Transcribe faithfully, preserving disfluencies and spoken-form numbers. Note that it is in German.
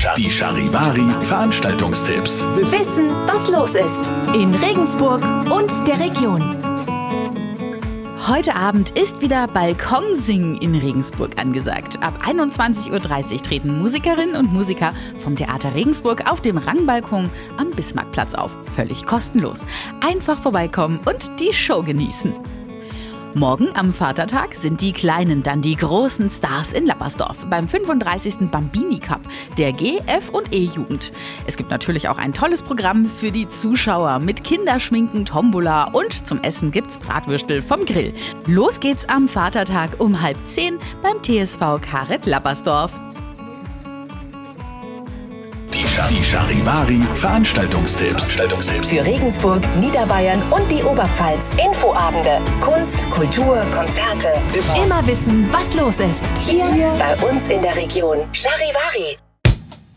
Die Charivari Veranstaltungstipps. Wissen, was los ist in Regensburg und der Region. Heute Abend ist wieder Balkonsingen in Regensburg angesagt. Ab einundzwanzig Uhr dreißig treten Musikerinnen und Musiker vom Theater Regensburg auf dem Rangbalkon am Bismarckplatz auf. Völlig kostenlos. Einfach vorbeikommen und die Show genießen. Morgen am Vatertag sind die Kleinen dann die großen Stars in Lappersdorf beim fünfunddreißigsten Bambini Cup der G-, F- und E-Jugend. Es gibt natürlich auch ein tolles Programm für die Zuschauer mit Kinderschminken, Tombola und zum Essen gibt's Bratwürstel vom Grill. Los geht's am Vatertag um halb zehn beim T S V Karet Lappersdorf. Die Charivari Veranstaltungstipps. Für Regensburg, Niederbayern und die Oberpfalz. Infoabende, Kunst, Kultur, Konzerte. Immer wissen, was los ist. Hier bei uns in der Region. Charivari.